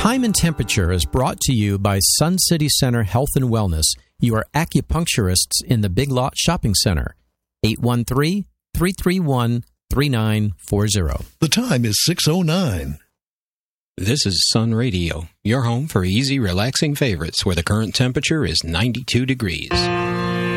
Time and Temperature is brought to you by Sun City Center Health and Wellness, your acupuncturists in the Big Lot Shopping Center. 813-331-3940. The time is 6:09. This is Sun Radio, your home for easy, relaxing favorites where the current temperature is 92 degrees.